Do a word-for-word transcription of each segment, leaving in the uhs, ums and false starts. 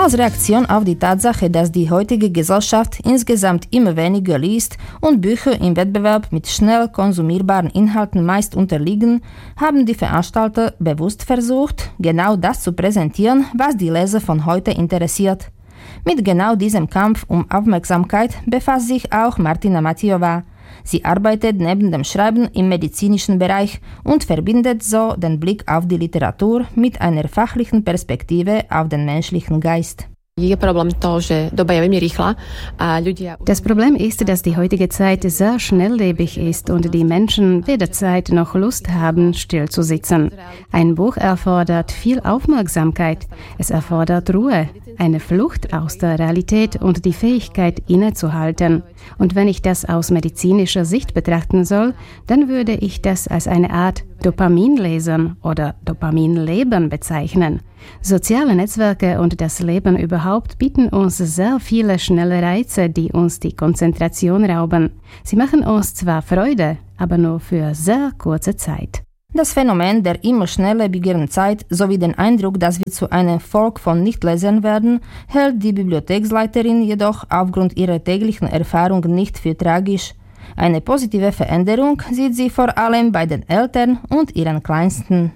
Als Reaktion auf die Tatsache, dass die heutige Gesellschaft insgesamt immer weniger liest und Bücher im Wettbewerb mit schnell konsumierbaren Inhalten meist unterliegen, haben die Veranstalter bewusst versucht, genau das zu präsentieren, was die Leser von heute interessiert. Mit genau diesem Kampf um Aufmerksamkeit befasst sich auch Martina Matijová. Sie arbeitet neben dem Schreiben im medizinischen Bereich und verbindet so den Blick auf die Literatur mit einer fachlichen Perspektive auf den menschlichen Geist. Das Problem ist, dass die heutige Zeit sehr schnelllebig ist und die Menschen weder Zeit noch Lust haben, still zu sitzen. Ein Buch erfordert viel Aufmerksamkeit. Es erfordert Ruhe, eine Flucht aus der Realität und die Fähigkeit, innezuhalten. Und wenn ich das aus medizinischer Sicht betrachten soll, dann würde ich das als eine Art Dopaminlesen oder Dopaminleben bezeichnen. Soziale Netzwerke und das Leben überhaupt bieten uns sehr viele schnelle Reize, die uns die Konzentration rauben. Sie machen uns zwar Freude, aber nur für sehr kurze Zeit. Das Phänomen der immer schnelllebigeren Zeit sowie den Eindruck, dass wir zu einem Volk von Nichtlesern werden, hält die Bibliotheksleiterin jedoch aufgrund ihrer täglichen Erfahrung nicht für tragisch. Eine positive Veränderung sieht sie vor allem bei den Eltern und ihren Kleinsten.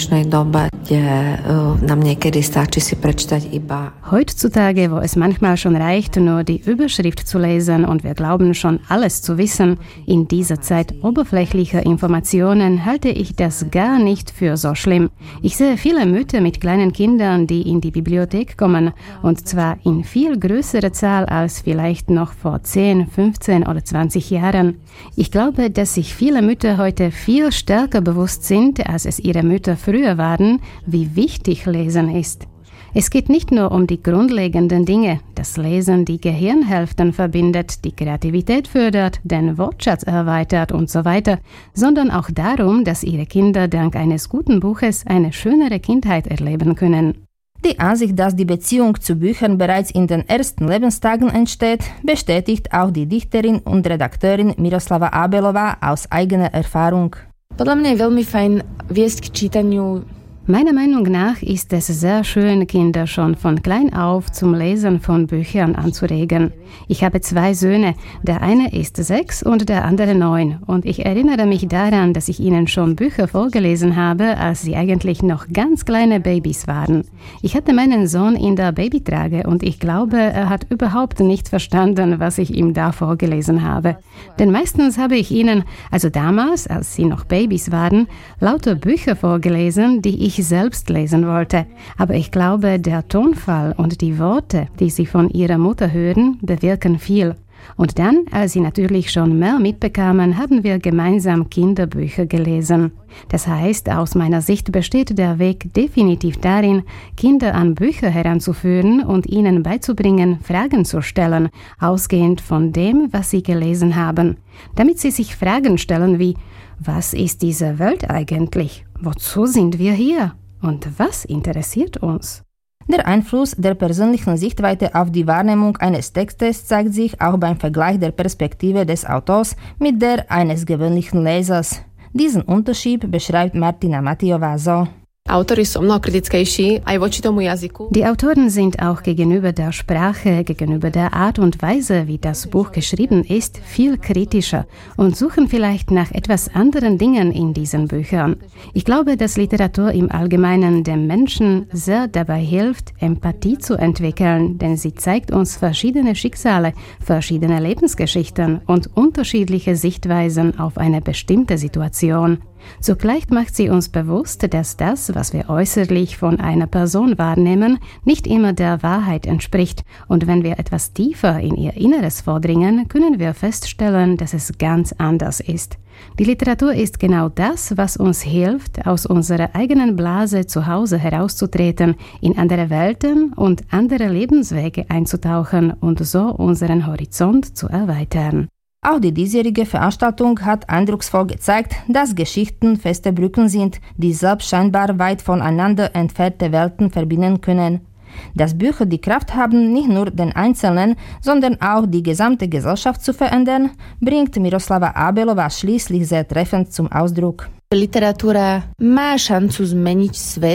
Heutzutage, wo es manchmal schon reicht, nur die Überschrift zu lesen und wir glauben schon alles zu wissen, in dieser Zeit oberflächlicher Informationen halte ich das gar nicht für so schlimm. Ich sehe viele Mütter mit kleinen Kindern, die in die Bibliothek kommen, und zwar in viel größerer Zahl als vielleicht noch vor zehn, fünfzehn oder zwanzig Jahren. Ich glaube, dass sich viele Mütter heute viel stärker bewusst sind, als es ihre Mütter früher waren, wie wichtig Lesen ist. Es geht nicht nur um die grundlegenden Dinge, dass Lesen die Gehirnhälften verbindet, die Kreativität fördert, den Wortschatz erweitert und so weiter, sondern auch darum, dass ihre Kinder dank eines guten Buches eine schönere Kindheit erleben können. Die Ansicht, dass die Beziehung zu Büchern bereits in den ersten Lebenstagen entsteht, bestätigt auch die Dichterin und Redakteurin Miroslava Abelová aus eigener Erfahrung. Podľa mňa je veľmi fajn viesť k čítaniu. Meiner Meinung nach ist es sehr schön, Kinder schon von klein auf zum Lesen von Büchern anzuregen. Ich habe zwei Söhne, der eine ist sechs und der andere neun. Und ich erinnere mich daran, dass ich ihnen schon Bücher vorgelesen habe, als sie eigentlich noch ganz kleine Babys waren. Ich hatte meinen Sohn in der Babytrage und ich glaube, er hat überhaupt nicht verstanden, was ich ihm da vorgelesen habe. Denn meistens habe ich ihnen, also damals, als sie noch Babys waren, lauter Bücher vorgelesen, die ich selbst lesen wollte. Aber ich glaube, der Tonfall und die Worte, die sie von ihrer Mutter hören, bewirken viel. Und dann, als sie natürlich schon mehr mitbekamen, haben wir gemeinsam Kinderbücher gelesen. Das heißt, aus meiner Sicht besteht der Weg definitiv darin, Kinder an Bücher heranzuführen und ihnen beizubringen, Fragen zu stellen, ausgehend von dem, was sie gelesen haben. Damit sie sich Fragen stellen wie: Was ist diese Welt eigentlich? Wozu sind wir hier? Und was interessiert uns? Der Einfluss der persönlichen Sichtweite auf die Wahrnehmung eines Textes zeigt sich auch beim Vergleich der Perspektive des Autors mit der eines gewöhnlichen Lesers. Diesen Unterschied beschreibt Martina Matijová so. Autori sú mnoho kritickejší aj voči tomu jazyku. Die Autoren sind auch gegenüber der Sprache, gegenüber der Art und Weise, wie das Buch geschrieben ist, viel kritischer und suchen vielleicht nach etwas anderen Dingen in diesen Büchern. Ich glaube, dass Literatur im Allgemeinen dem Menschen sehr dabei hilft, Empathie zu entwickeln, denn sie zeigt uns verschiedene Schicksale, verschiedene Lebensgeschichten und unterschiedliche Sichtweisen auf eine bestimmte Situation. Zugleich macht sie uns bewusst, dass das, was wir äußerlich von einer Person wahrnehmen, nicht immer der Wahrheit entspricht. Und wenn wir etwas tiefer in ihr Inneres vordringen, können wir feststellen, dass es ganz anders ist. Die Literatur ist genau das, was uns hilft, aus unserer eigenen Blase zu Hause herauszutreten, in andere Welten und andere Lebenswege einzutauchen und so unseren Horizont zu erweitern. Auch die diesjährige Veranstaltung hat eindrucksvoll gezeigt, dass Geschichten feste Brücken sind, die selbst scheinbar weit voneinander entfernte Welten verbinden können. Dass Bücher die Kraft haben, nicht nur den Einzelnen, sondern auch die gesamte Gesellschaft zu verändern, bringt Miroslava Abelová schließlich sehr treffend zum Ausdruck. Literatúra má šancu zmeniť svet,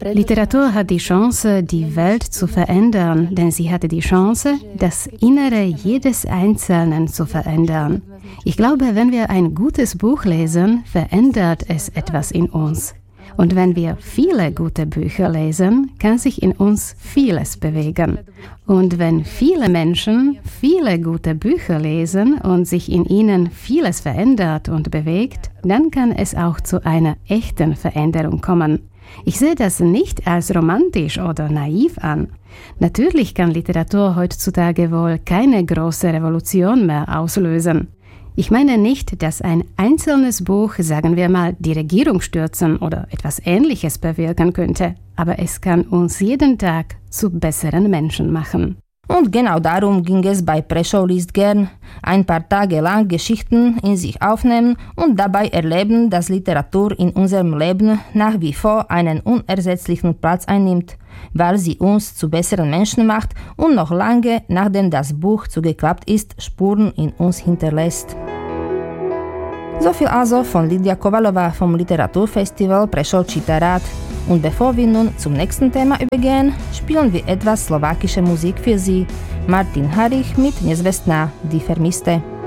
Literatur hat die Chance, die Welt zu verändern, denn sie hatte die Chance, das Innere jedes Einzelnen zu verändern. Ich glaube, wenn wir ein gutes Buch lesen, verändert es etwas in uns. Und wenn wir viele gute Bücher lesen, kann sich in uns vieles bewegen. Und wenn viele Menschen viele gute Bücher lesen und sich in ihnen vieles verändert und bewegt, dann kann es auch zu einer echten Veränderung kommen. Ich sehe das nicht als romantisch oder naiv an. Natürlich kann Literatur heutzutage wohl keine große Revolution mehr auslösen. Ich meine nicht, dass ein einzelnes Buch, sagen wir mal, die Regierung stürzen oder etwas Ähnliches bewirken könnte, aber es kann uns jeden Tag zu besseren Menschen machen. Und genau darum ging es bei Preschow liest gern. Ein paar Tage lang Geschichten in sich aufnehmen und dabei erleben, dass Literatur in unserem Leben nach wie vor einen unersetzlichen Platz einnimmt, weil sie uns zu besseren Menschen macht und noch lange, nachdem das Buch zugeklappt ist, Spuren in uns hinterlässt. So viel also von Lidia Kovalova vom Literaturfestival Prešov číta rád. Und bevor wir nun zum nächsten Thema übergehen, spielen wir etwas slowakische Musik für Sie. Martin Harich mit Nezvestná, die Vermisste.